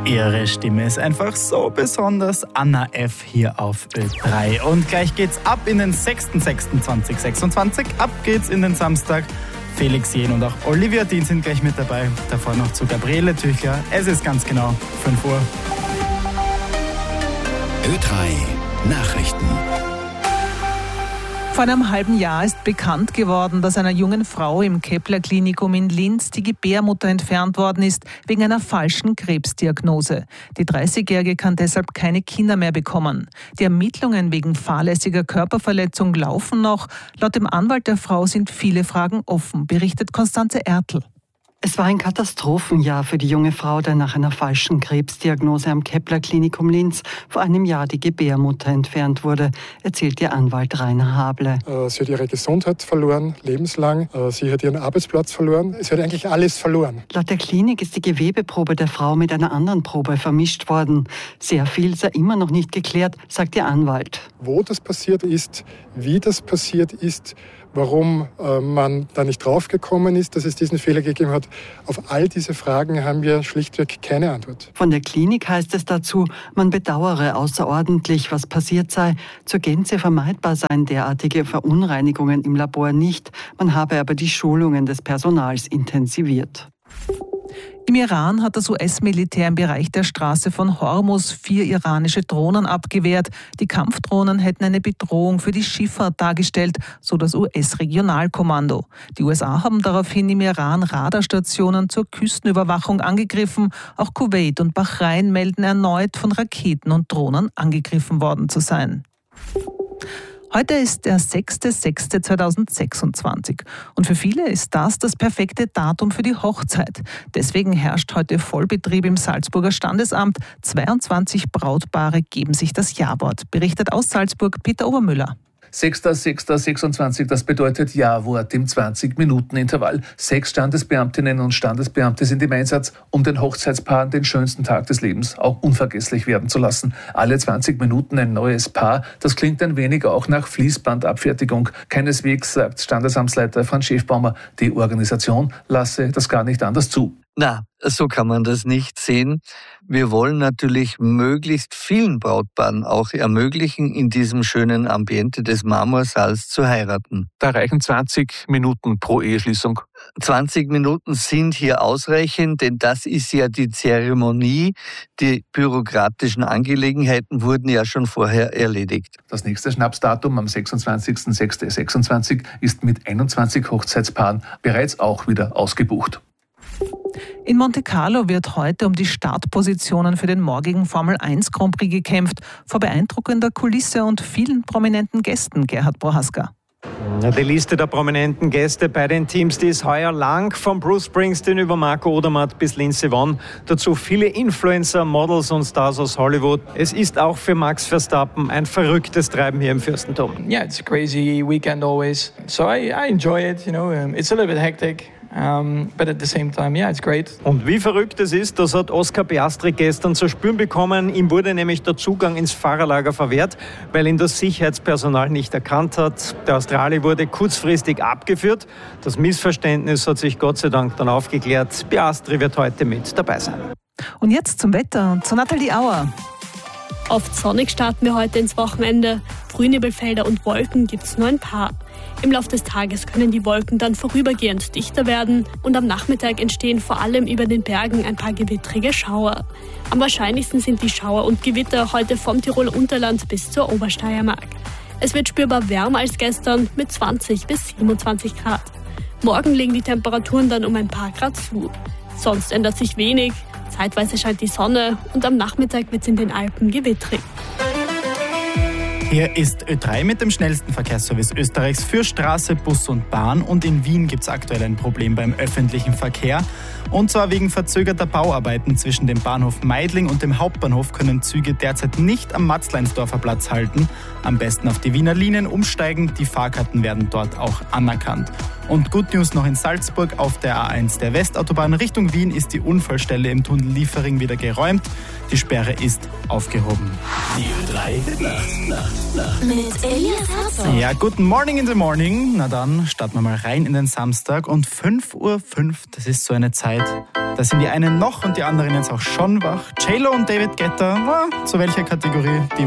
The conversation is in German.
Ihre Stimme ist einfach so besonders. Anna F. hier auf Ö3. Und gleich geht's ab in den 6.6.2026. Ab geht's in den Samstag. Felix Jähn und auch Olivia Dean sind gleich mit dabei. Davor noch zu Gabriele Tüchler. Es ist ganz genau 5 Uhr. Ö3 Nachrichten. Vor einem halben Jahr ist bekannt geworden, dass einer jungen Frau im Kepler-Klinikum in Linz die Gebärmutter entfernt worden ist, wegen einer falschen Krebsdiagnose. Die 30-Jährige kann deshalb keine Kinder mehr bekommen. Die Ermittlungen wegen fahrlässiger Körperverletzung laufen noch. Laut dem Anwalt der Frau sind viele Fragen offen, berichtet Konstanze Ertl. Es war ein Katastrophenjahr für die junge Frau, der nach einer falschen Krebsdiagnose am Kepler-Klinikum Linz vor einem Jahr die Gebärmutter entfernt wurde, erzählt ihr Anwalt Rainer Hable. Sie hat ihre Gesundheit verloren, lebenslang. Sie hat ihren Arbeitsplatz verloren. Sie hat eigentlich alles verloren. Laut der Klinik ist die Gewebeprobe der Frau mit einer anderen Probe vermischt worden. Sehr viel sei immer noch nicht geklärt, sagt ihr Anwalt. Wo das passiert ist, wie das passiert ist, warum man da nicht draufgekommen ist, dass es diesen Fehler gegeben hat. Auf all diese Fragen haben wir schlichtweg keine Antwort. Von der Klinik heißt es dazu, man bedauere außerordentlich, was passiert sei. Zur Gänze vermeidbar seien derartige Verunreinigungen im Labor nicht. Man habe aber die Schulungen des Personals intensiviert. Im Iran hat das US-Militär im Bereich der Straße von Hormuz 4 iranische Drohnen abgewehrt. Die Kampfdrohnen hätten eine Bedrohung für die Schifffahrt dargestellt, so das US-Regionalkommando. Die USA haben daraufhin im Iran Radarstationen zur Küstenüberwachung angegriffen. Auch Kuwait und Bahrain melden erneut, von Raketen und Drohnen angegriffen worden zu sein. Heute ist der 6.6.2026 und für viele ist das perfekte Datum für die Hochzeit. Deswegen herrscht heute Vollbetrieb im Salzburger Standesamt. 22 Brautpaare geben sich das Ja-Wort, berichtet aus Salzburg Peter Obermüller. 6.6.26, das bedeutet Ja-Wort im 20-Minuten-Intervall. 6 Standesbeamtinnen und Standesbeamte sind im Einsatz, um den Hochzeitspaaren den schönsten Tag des Lebens auch unvergesslich werden zu lassen. Alle 20 Minuten ein neues Paar, das klingt ein wenig auch nach Fließbandabfertigung. Keineswegs, sagt Standesamtsleiter Franz Schäfbaumer, die Organisation lasse das gar nicht anders zu. Na, so kann man das nicht sehen. Wir wollen natürlich möglichst vielen Brautpaaren auch ermöglichen, in diesem schönen Ambiente des Marmorsaals zu heiraten. Da reichen 20 Minuten pro Eheschließung. 20 Minuten sind hier ausreichend, denn das ist ja die Zeremonie. Die bürokratischen Angelegenheiten wurden ja schon vorher erledigt. Das nächste Schnapsdatum am 26.06.26 ist mit 21 Hochzeitspaaren bereits auch wieder ausgebucht. In Monte Carlo wird heute um die Startpositionen für den morgigen Formel 1 Grand Prix gekämpft, vor beeindruckender Kulisse und vielen prominenten Gästen, Gerhard Prohaska. Die Liste der prominenten Gäste bei den Teams, die ist heuer lang, von Bruce Springsteen über Marco Odermatt bis Lindsey Vonn. Dazu viele Influencer, Models und Stars aus Hollywood. Es ist auch für Max Verstappen ein verrücktes Treiben hier im Fürstentum. Yeah, it's a crazy weekend always. So I enjoy it, it's a little bit hectic. But at the same time, yeah, it's great. Und wie verrückt es ist, das hat Oscar Piastri gestern zu spüren bekommen. Ihm wurde nämlich der Zugang ins Fahrerlager verwehrt, weil ihn das Sicherheitspersonal nicht erkannt hat. Der Australier wurde kurzfristig abgeführt. Das Missverständnis hat sich Gott sei Dank dann aufgeklärt. Piastri wird heute mit dabei sein. Und jetzt zum Wetter, zu Nathalie Auer. Oft sonnig starten wir heute ins Wochenende. Frühnebelfelder und Wolken gibt es nur ein paar. Im Laufe des Tages können die Wolken dann vorübergehend dichter werden und am Nachmittag entstehen vor allem über den Bergen ein paar gewittrige Schauer. Am wahrscheinlichsten sind die Schauer und Gewitter heute vom Tiroler Unterland bis zur Obersteiermark. Es wird spürbar wärmer als gestern mit 20 bis 27 Grad. Morgen legen die Temperaturen dann um ein paar Grad zu. Sonst ändert sich wenig, zeitweise scheint die Sonne und am Nachmittag wird es in den Alpen gewittrig. Hier ist Ö3 mit dem schnellsten Verkehrsservice Österreichs für Straße, Bus und Bahn. Und in Wien gibt es aktuell ein Problem beim öffentlichen Verkehr. Und zwar wegen verzögerter Bauarbeiten zwischen dem Bahnhof Meidling und dem Hauptbahnhof können Züge derzeit nicht am Matzleinsdorfer Platz halten. Am besten auf die Wiener Linien umsteigen. Die Fahrkarten werden dort auch anerkannt. Und Good News noch in Salzburg auf der A1 der Westautobahn. Richtung Wien ist die Unfallstelle im Tunnel Liefering wieder geräumt. Die Sperre ist aufgehoben. Die 3 Nacht. Mit Elias Herzog. Ja, guten Morning in the morning. Na dann starten wir mal rein in den Samstag. Und 5:05 Uhr, das ist so eine Zeit, da sind die einen noch und die anderen jetzt auch schon wach. J-Lo und David Guetta, zu welcher Kategorie? Die